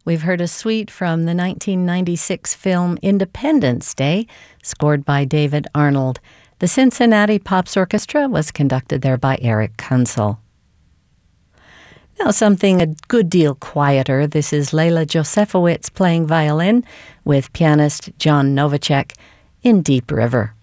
We've heard a suite from the 1996 film Independence Day, scored by David Arnold. The Cincinnati Pops Orchestra was conducted there by Eric Kunsel. Now something a good deal quieter. This is Leila Josefowicz playing violin with pianist John Novacek in Deep River.